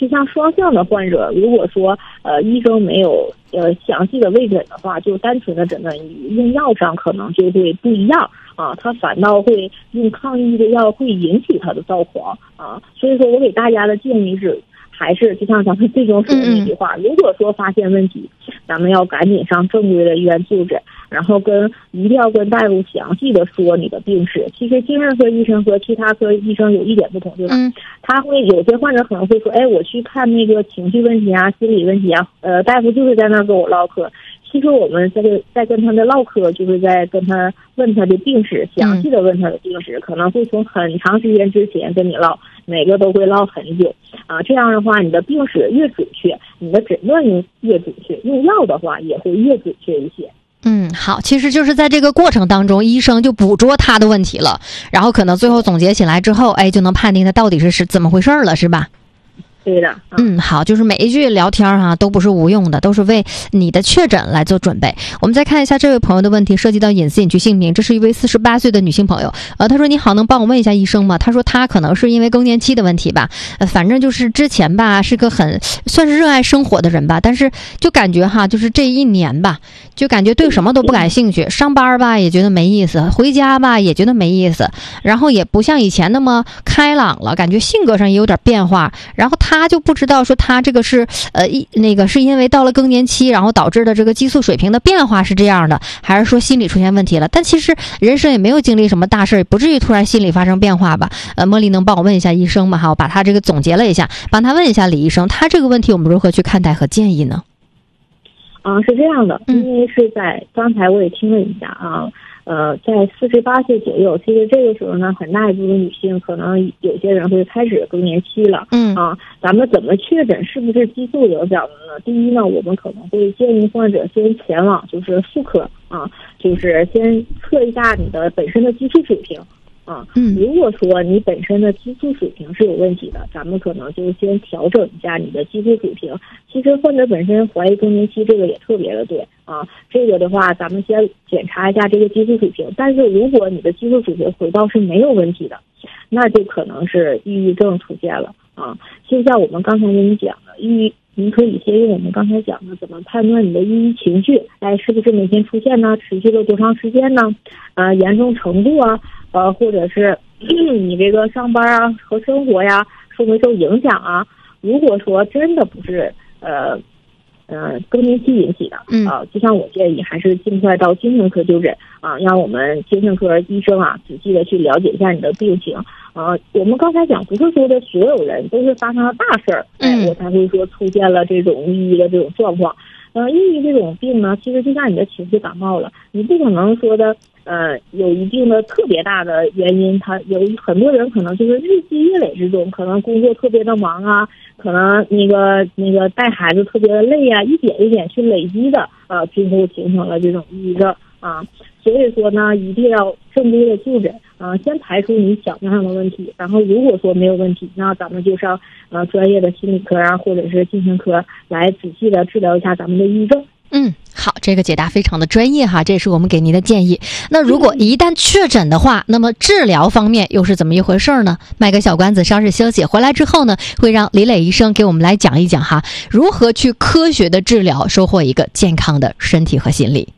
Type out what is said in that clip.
就像双向的患者，如果说医生没有详细的问诊的话，就单纯的诊断用药上可能就会不一样啊，他反倒会用抗抑郁的药会引起他的躁狂啊。所以说我给大家的建议是，还是就像咱们最终说的那句话，如果说发现问题，咱们要赶紧上正规的医院就诊，然后一定要跟大夫详细的说你的病史。其实精神科医生和其他科医生有一点不同，对吧？他会有些患者可能会说，我去看那个情绪问题啊、心理问题啊，大夫就是在那跟我唠嗑。其实我们在跟他的唠嗑，就是在跟他问他的病史，详细的问他的病史，可能会从很长时间之前跟你唠，每个都会唠很久啊。这样的话，你的病史越准确，你的诊断越准确，用药的话也会越准确一些。 好，其实就是在这个过程当中，医生就捕捉他的问题了，然后可能最后总结起来之后，就能判定他到底是怎么回事了，是吧？ 对的。 好，就是每一句聊天都不是无用的，都是为你的确诊来做准备。我们再看一下这位朋友的问题，涉及到隐私隐去姓名，这是一位48岁的女性朋友。她说：“你好，能帮我问一下医生吗？”她说她可能是因为更年期的问题吧，反正就是之前吧是个算是热爱生活的人吧，但是就感觉就是这一年吧，就感觉对什么都不感兴趣，上班吧也觉得没意思，回家吧也觉得没意思，然后也不像以前那么开朗了，感觉性格上也有点变化。然后他就不知道说他这个是是因为到了更年期，然后导致的这个激素水平的变化是这样的，还是说心理出现问题了？但其实人生也没有经历什么大事，不至于突然心理发生变化吧？茉莉能帮我问一下医生吗？我把他这个总结了一下，帮他问一下李医生，他这个问题我们如何去看待和建议呢？ 是这样的，因为是在刚才我也听了一下在48岁左右，其实这个时候呢，很大一部分女性可能有些人会开始更年期了。咱们怎么确诊是不是激素影响的呢？第一呢，我们可能会建议患者先前往就是妇科就是先测一下你的本身的激素水平。如果说你本身的激素水平是有问题的，咱们可能就先调整一下你的激素水平。其实患者本身怀疑更年期，这个也特别的对这个的话，咱们先检查一下这个激素水平。但是如果你的激素水平回报是没有问题的，那就可能是抑郁症出现了就像我们刚才跟你讲的，你可以先用我们刚才讲的怎么判断你的抑郁情绪，是不是每天出现呢？持续了多长时间呢？严重程度或者是你这个上班和生活受没受影响如果说真的不是更年期引起的就像我建议还是尽快到精神科就诊让我们精神科医生仔细的去了解一下你的病情我们刚才讲不是说的所有人都是发生了大事儿我才会说出现了这种抑郁的这种状况抑郁这种病呢，其实就像你的情绪感冒了，你不可能说的有一定的特别大的原因，他有很多人可能就是日积月累之中，可能工作特别的忙可能那个带孩子特别的累一点一点去累积的最后形成了这种抑郁症所以说呢，一定要正规的就诊先排除你想象的问题，然后如果说没有问题，那咱们就上专业的心理科或者是精神科来仔细的治疗一下咱们的抑郁症。 好，这个解答非常的专业这也是我们给您的建议。那如果一旦确诊的话，那么治疗方面又是怎么一回事呢？卖个小关子，稍事休息，回来之后呢，会让李磊医生给我们来讲一讲如何去科学的治疗，收获一个健康的身体和心理。